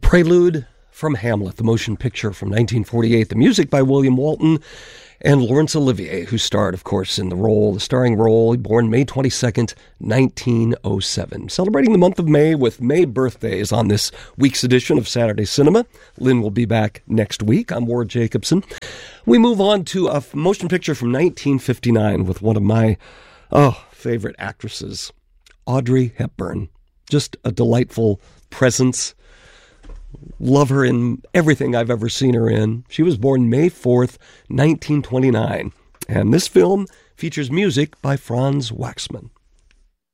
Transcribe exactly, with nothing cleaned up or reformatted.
Prelude from Hamlet, the motion picture from nineteen forty-eight. The music by William Walton and Laurence Olivier, who starred, of course, in the role, the starring role, born May twenty-second, nineteen oh seven. Celebrating the month of May with May birthdays on this week's edition of Saturday Cinema. Lynn will be back next week. I'm Ward Jacobson. We move on to a motion picture from nineteen fifty-nine with one of my, oh, favorite actresses, Audrey Hepburn. Just a delightful presence. Love her in everything I've ever seen her in. She was born May fourth, nineteen twenty-nine. And this film features music by Franz Waxman.